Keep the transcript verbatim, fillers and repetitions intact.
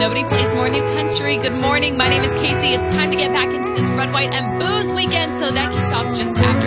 Nobody plays more new country. Good morning. My name is Casey. It's time to get back into this red, white, and booze weekend. So that kicks off just after